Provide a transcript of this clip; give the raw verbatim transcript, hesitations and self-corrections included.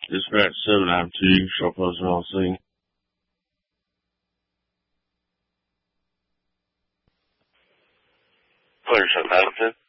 Dispatch seven nine two, Shop Post on scene. Clear seven nine two.